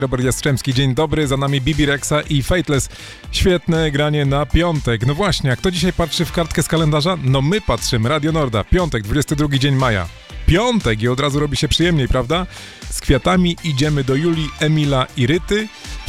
Robert Jastrzębski, dzień dobry, za nami Bibi Rexa i Fateless. Świetne granie na piątek. No właśnie, a kto dzisiaj patrzy w kartkę z kalendarza? No my patrzymy, Radio Norda, piątek, 22 dzień maja. Piątek i od razu robi się przyjemniej, prawda? Z kwiatami idziemy do Julii, Emila i Ryty.